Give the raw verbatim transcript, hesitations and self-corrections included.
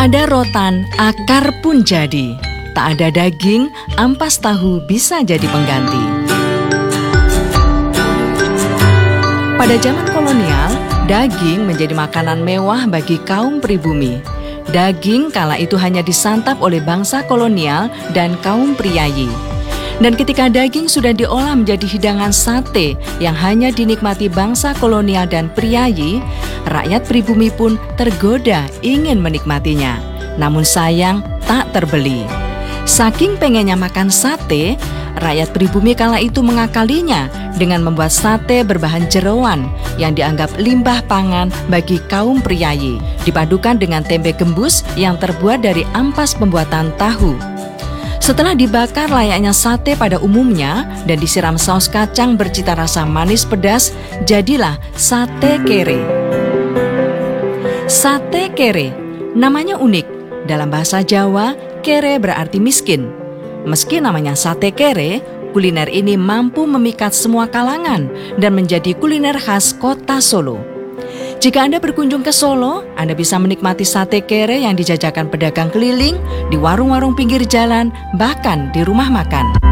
ada rotan, akar pun jadi. Tak ada daging, ampas tahu bisa jadi pengganti. Pada zaman kolonial, daging menjadi makanan mewah bagi kaum pribumi. Daging kala itu hanya disantap oleh bangsa kolonial dan kaum priayi. Dan ketika daging sudah diolah menjadi hidangan sate yang hanya dinikmati bangsa kolonial dan priayi, rakyat pribumi pun tergoda ingin menikmatinya. Namun sayang tak terbeli. Saking pengennya makan sate, rakyat pribumi kala itu mengakalinya dengan membuat sate berbahan jeroan yang dianggap limbah pangan bagi kaum priayi, dipadukan dengan tempe gembus yang terbuat dari ampas pembuatan tahu. Setelah dibakar layaknya sate pada umumnya dan disiram saus kacang bercita rasa manis pedas, jadilah sate kere. Sate kere, namanya unik. Dalam bahasa Jawa, kere berarti miskin. Meski namanya sate kere, kuliner ini mampu memikat semua kalangan dan menjadi kuliner khas kota Solo. Jika Anda berkunjung ke Solo, Anda bisa menikmati sate kere yang dijajakan pedagang keliling, di warung-warung pinggir jalan, bahkan di rumah makan.